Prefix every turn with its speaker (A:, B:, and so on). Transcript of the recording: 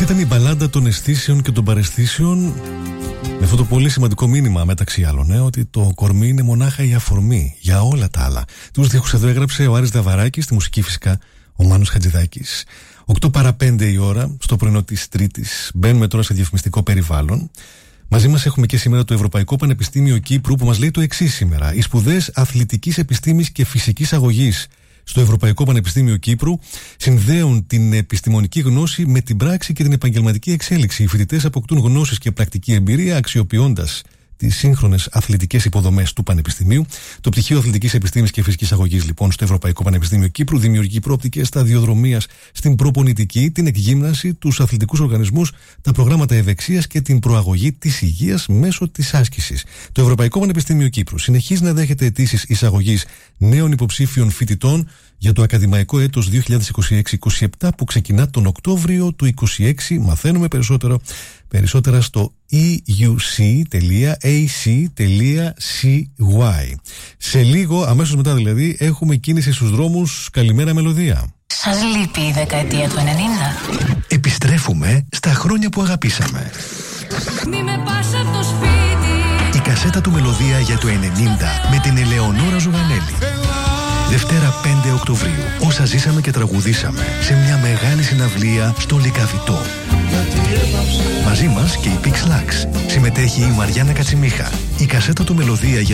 A: ήταν η μπαλάντα των αισθήσεων και των παραισθήσεων, με αυτό το πολύ σημαντικό μήνυμα μεταξύ άλλων, ότι το κορμί είναι μονάχα η αφορμή για όλα τα άλλα. Τους δίχους εδώ έγραψε ο Άρης Δαβαράκης, στη μουσική φυσικά ο Μάνος Χατζηδάκης. 8 παρά 5 η ώρα, στο πρωινό της Τρίτης. Μπαίνουμε τώρα σε διαφημιστικό περιβάλλον. Μαζί μας έχουμε και σήμερα το Ευρωπαϊκό Πανεπιστήμιο Κύπρου, που μας λέει το εξής σήμερα: οι σπουδές αθλητικής επιστήμης και φυσικής αγωγής στο Ευρωπαϊκό Πανεπιστήμιο Κύπρου συνδέουν την επιστημονική γνώση με την πράξη και την επαγγελματική εξέλιξη. Οι φοιτητές αποκτούν γνώσεις και πρακτική εμπειρία αξιοποιώντας τις σύγχρονες αθλητικές υποδομές του Πανεπιστημίου. Το πτυχίο Αθλητικής Επιστήμης και Φυσικής Αγωγής, λοιπόν, στο Ευρωπαϊκό Πανεπιστήμιο Κύπρου δημιουργεί προοπτικές σταδιοδρομίας στην προπονητική, την εκγύμναση, τους αθλητικούς οργανισμούς, τα προγράμματα ευεξίας και την προαγωγή της υγείας μέσω της άσκησης. Το Ευρωπαϊκό Πανεπιστήμιο Κύπρου συνεχίζει να δέχεται αιτήσεις εισαγωγής νέων υποψήφιων φοιτητών για το ακαδημαϊκό έτος 2026-27 που ξεκινά τον Οκτώβριο του 2026. Μαθαίνουμε περισσότερα στο euc.ac.cy. Σε λίγο, αμέσως μετά δηλαδή, έχουμε κίνηση στους δρόμους. Καλημέρα, Μελωδία.
B: Σας λείπει η δεκαετία του 90?
C: Επιστρέφουμε στα χρόνια που αγαπήσαμε.
B: Μη με πας από το σπίτι.
C: Η κασέτα του Μελωδία για το 90 με την Ελεονόρα Ζουγανέλη. Δευτέρα 5 Οκτωβρίου. Όσα ζήσαμε και τραγουδήσαμε σε μια μεγάλη συναυλία στο Λυκαβητό. Μαζί μας και η Pix Lux. Συμμετέχει η Μαριάννα Κατσιμίχα. Η κασέτα του Μελωδία για